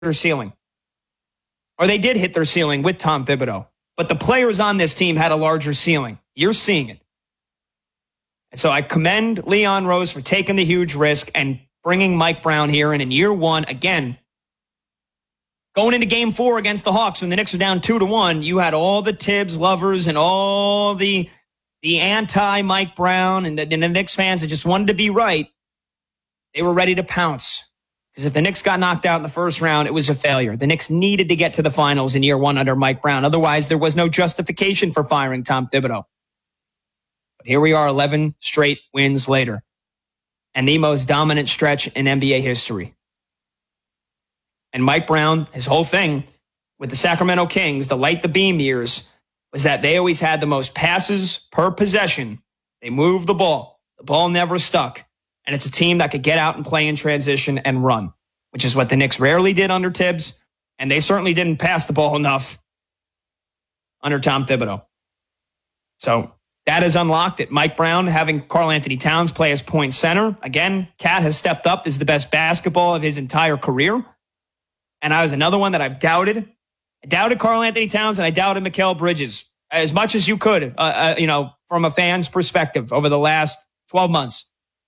their ceiling. Or they did hit their ceiling with Tom Thibodeau. But the players on this team had a larger ceiling. You're seeing it. And so I commend Leon Rose for taking the huge risk and bringing Mike Brown here. And in year one, again, going into game 4 against the Hawks when the Knicks are down 2-1, you had all the Tibbs lovers and all the anti-Mike Brown and the Knicks fans that just wanted to be right. They were ready to pounce. Because if the Knicks got knocked out in the first round, it was a failure. The Knicks needed to get to the finals in year 1 under Mike Brown. Otherwise, there was no justification for firing Tom Thibodeau. But here we are 11 straight wins later. And the most dominant stretch in NBA history. And Mike Brown, his whole thing with the Sacramento Kings, the light the beam years, was that they always had the most passes per possession. They moved the ball. The ball never stuck. And it's a team that could get out and play in transition and run, which is what the Knicks rarely did under Tibbs. And they certainly didn't pass the ball enough under Tom Thibodeau. So that has unlocked it. Mike Brown having Karl-Anthony Towns play as point center. Again, Cat has stepped up. This is the best basketball of his entire career. And I was another one that I've doubted. I doubted Karl-Anthony Towns and I doubted Mikal Bridges as much as you could, from a fan's perspective over the last 12 months.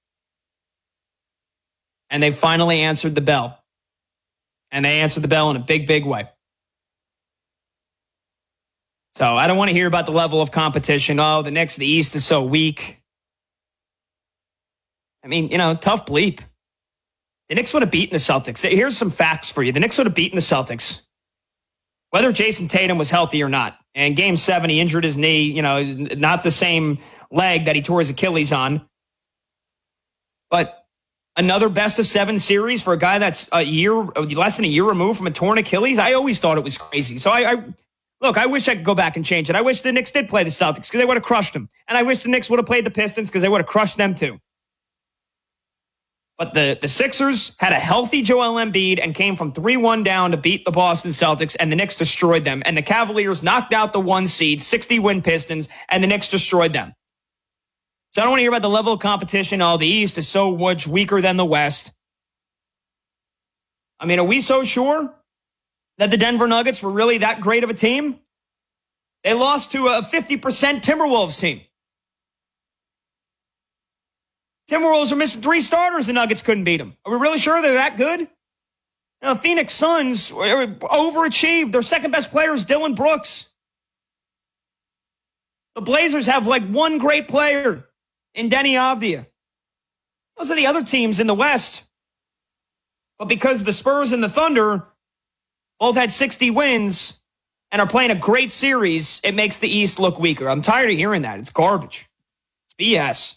And they finally answered the bell. And they answered the bell in a big, big way. So I don't want to hear about the level of competition. Oh, the Knicks, the East is so weak. I mean, tough bleep. The Knicks would have beaten the Celtics. Here's some facts for you. The Knicks would have beaten the Celtics. Whether Jason Tatum was healthy or not. And Game 7, he injured his knee, not the same leg that he tore his Achilles on. But another best-of-7 series for a guy that's less than a year removed from a torn Achilles, I always thought it was crazy. So I wish I could go back and change it. I wish the Knicks did play the Celtics because they would have crushed them. And I wish the Knicks would have played the Pistons because they would have crushed them too. But the Sixers had a healthy Joel Embiid and came from 3-1 down to beat the Boston Celtics, and the Knicks destroyed them. And the Cavaliers knocked out the 1 seed, 60-win Pistons, and the Knicks destroyed them. So I don't want to hear about the level of competition. Oh, the East is so much weaker than the West. I mean, are we so sure that the Denver Nuggets were really that great of a team? They lost to a 50% Timberwolves team. Timberwolves are missing 3 starters. The Nuggets couldn't beat them. Are we really sure they're that good? Now, Phoenix Suns overachieved. Their second best player is Dylan Brooks. The Blazers have like one great player in Deni Avdija. Those are the other teams in the West. But because the Spurs and the Thunder both had 60 wins and are playing a great series, it makes the East look weaker. I'm tired of hearing that. It's garbage. It's BS.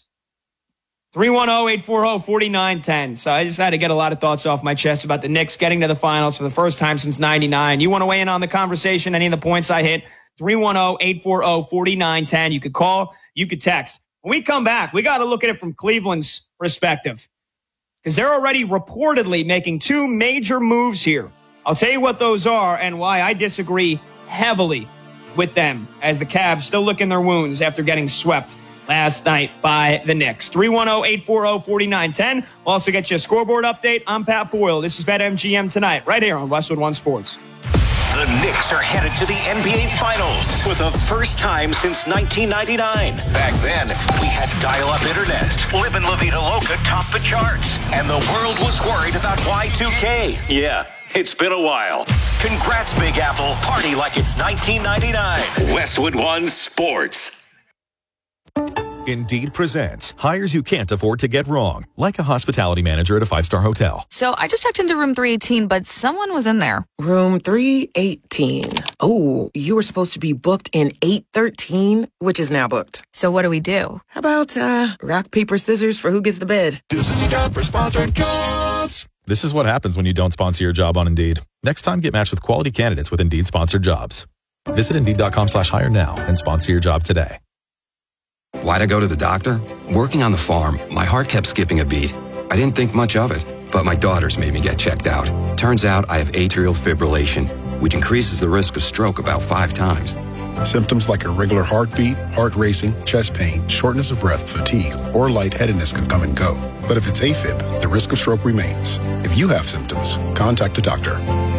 310-840-4910. So I just had to get a lot of thoughts off my chest about the Knicks getting to the finals for the first time since 99. You want to weigh in on the conversation, any of the points I hit? 310-840-4910. You could call, you could text. When we come back, we got to look at it from Cleveland's perspective because they're already reportedly making 2 major moves here. I'll tell you what those are and why I disagree heavily with them as the Cavs still licking their wounds after getting swept last night by the Knicks. 310-840-4910. We'll also get you a scoreboard update. I'm Pat Boyle. This is BetMGM tonight, right here on Westwood One Sports. The Knicks are headed to the NBA Finals for the first time since 1999. Back then, we had dial-up internet. Livin' La Vida Loca topped the charts. And the world was worried about Y2K. Yeah, it's been a while. Congrats, Big Apple. Party like it's 1999. Westwood One Sports. Indeed presents hires you can't afford to get wrong, like a hospitality manager at a 5-star hotel. So I just checked into room 318, but someone was in there. Room 318. Oh, you were supposed to be booked in 813, which is now booked. So what do we do? How about rock, paper, scissors for who gets the bed? This is the job for sponsored jobs. This is what happens when you don't sponsor your job on Indeed. Next time, get matched with quality candidates with Indeed sponsored jobs. Visit Indeed.com/hire now and sponsor your job today. Why'd I go to the doctor? Working on the farm, my heart kept skipping a beat. I didn't think much of it, but my daughters made me get checked out. Turns out I have atrial fibrillation, which increases the risk of stroke about 5 times. Symptoms like irregular heartbeat, heart racing, chest pain, shortness of breath, fatigue, or lightheadedness can come and go. But if it's AFib, the risk of stroke remains. If you have symptoms, contact a doctor.